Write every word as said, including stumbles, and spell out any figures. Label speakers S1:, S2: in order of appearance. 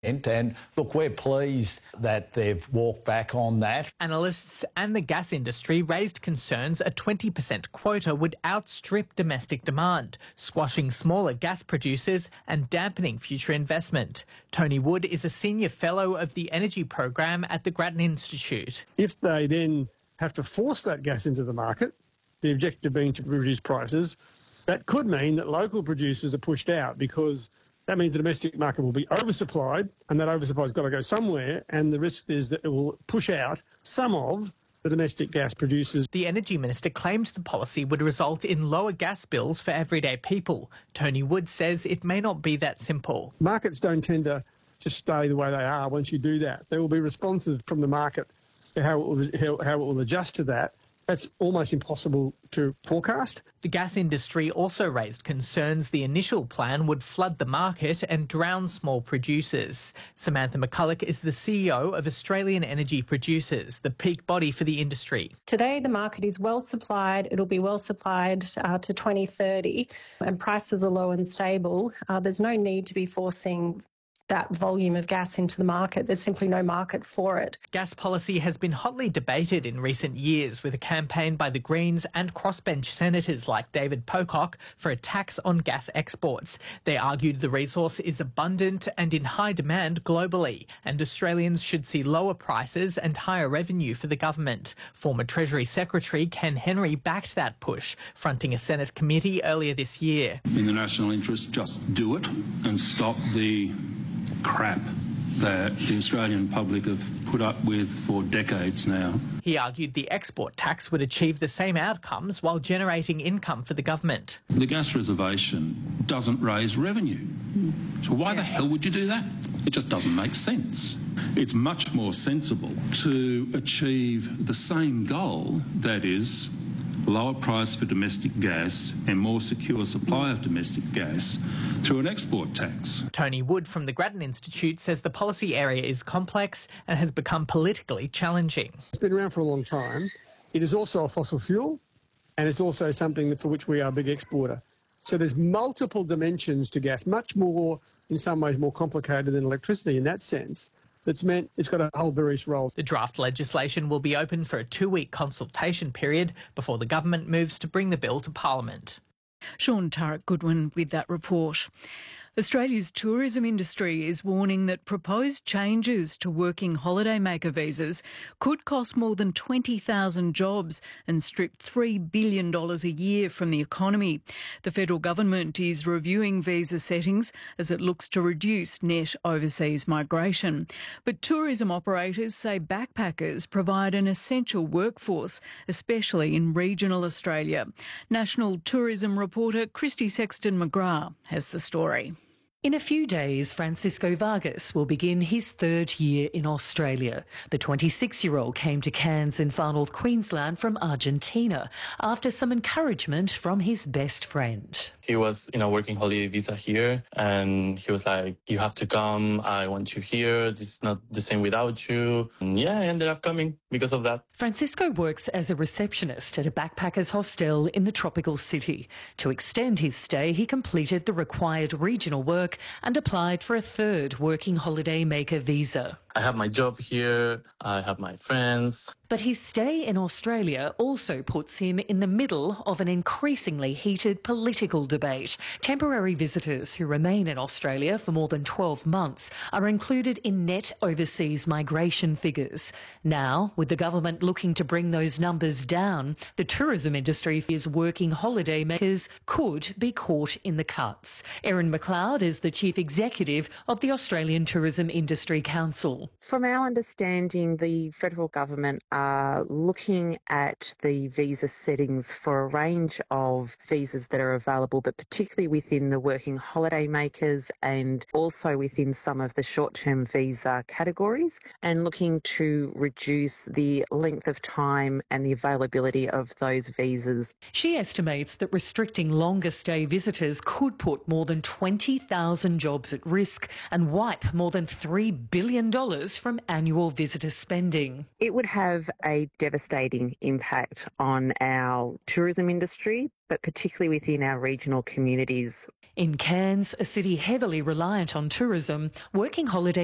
S1: And look, we're pleased that they've walked back on that.
S2: Analysts and the gas industry raised concerns a twenty percent quota would outstrip domestic demand, squashing smaller gas producers and dampening future investment. Tony Wood is a senior fellow of the energy program at the Grattan Institute.
S3: If they then have to force that gas into the market, the objective being to reduce prices, that could mean that local producers are pushed out, because that means the domestic market will be oversupplied, and that oversupply has got to go somewhere, and the risk is that it will push out some of the domestic gas producers.
S2: The Energy Minister claimed the policy would result in lower gas bills for everyday people. Tony Wood says it may not be that simple.
S3: Markets don't tend to just stay the way they are once you do that. They will be responsive from the market to how it will, how, how it will adjust to that. That's almost impossible to forecast.
S2: The gas industry also raised concerns the initial plan would flood the market and drown small producers. Samantha McCulloch is the C E O of Australian Energy Producers, the peak body for the industry.
S4: Today the market is well supplied. It'll be well supplied uh, to twenty thirty, and prices are low and stable. Uh, there's no need to be forcing that volume of gas into the market. There's simply no market for it.
S2: Gas policy has been hotly debated in recent years, with a campaign by the Greens and crossbench senators like David Pocock for a tax on gas exports. They argued the resource is abundant and in high demand globally, and Australians should see lower prices and higher revenue for the government. Former Treasury Secretary Ken Henry backed that push, fronting a Senate committee earlier this year.
S5: In the national interest, just do it and stop the crap that the Australian public have put up with for decades now.
S2: He argued the export tax would achieve the same outcomes while generating income for the government.
S5: The gas reservation doesn't raise revenue. So why the hell would you do that? It just doesn't make sense. It's much more sensible to achieve the same goal, that is, lower price for domestic gas and more secure supply of domestic gas through an export tax.
S2: Tony Wood from the Grattan Institute says the policy area is complex and has become politically challenging.
S3: It's been around for a long time. It is also a fossil fuel, and it's also something for which we are a big exporter. So there's multiple dimensions to gas, much more, in some ways, more complicated than electricity in that sense. That's meant it's got a whole various role.
S2: The draft legislation will be open for a two-week consultation period before the government moves to bring the bill to Parliament.
S6: Sean Turek-Goodwin with that report. Australia's tourism industry is warning that proposed changes to working holidaymaker visas could cost more than twenty thousand jobs and strip three billion dollars a year from the economy. The federal government is reviewing visa settings as it looks to reduce net overseas migration. But tourism operators say backpackers provide an essential workforce, especially in regional Australia. National tourism reporter Christy Sexton-McGrath has the story.
S7: In a few days, Francisco Vargas will begin his third year in Australia. The twenty-six-year-old came to Cairns in far north Queensland from Argentina after some encouragement from his best friend.
S8: He was in a working holiday visa here, and he was like, you have to come, I want you here, this is not the same without you. And yeah, I ended up coming because of that.
S7: Francisco works as a receptionist at a backpackers hostel in the tropical city. To extend his stay, he completed the required regional work and applied for a third working holiday maker visa.
S8: I have my job here, I have my friends.
S7: But his stay in Australia also puts him in the middle of an increasingly heated political debate. Temporary visitors who remain in Australia for more than twelve months are included in net overseas migration figures. Now, with the government looking to bring those numbers down, the tourism industry fears working holiday makers could be caught in the cuts. Erin McLeod is the Chief Executive of the Australian Tourism Industry Council.
S9: From our understanding, the federal government are looking at the visa settings for a range of visas that are available, but particularly within the working holiday makers and also within some of the short-term visa categories, and looking to reduce the length of time and the availability of those visas.
S7: She estimates that restricting longer stay visitors could put more than twenty thousand jobs at risk and wipe more than three billion dollars from annual visitor spending.
S9: It would have a devastating impact on our tourism industry, but particularly within our regional communities.
S7: In Cairns, a city heavily reliant on tourism, working holiday